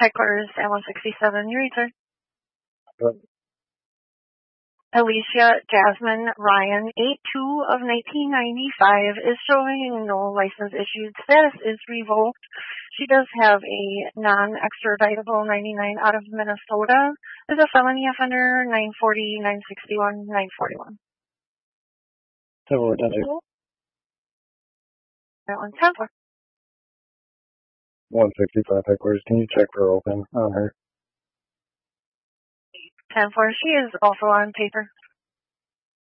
Headquarters at 167. You read, sir. But Alicia Jasmine Ryan, 8/2 of 1995, is showing no license issued. Status is revoked. She does have a non-extraditable 99 out of Minnesota. Is a felony offender, 940, 961, 941. so we're done. That one's 10-4. 165 headquarters. Can you check for open on her? 10-4. She is also on paper.